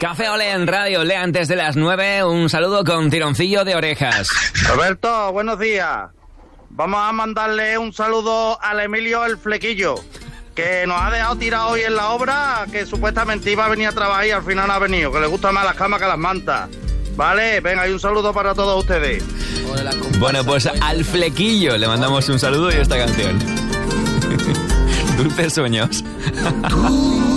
Café Olé en Radio Olé antes de las 9. Un saludo con tironcillo de orejas. Roberto, buenos días. Vamos a mandarle un saludo al Emilio el Flequillo, que nos ha dejado tirado hoy en la obra, que supuestamente iba a venir a trabajar y al final no ha venido, que le gustan más las camas que las mantas. Vale, venga, y un saludo para todos ustedes. Bueno, pues al Flequillo le mandamos un saludo y esta canción. Dulces sueños.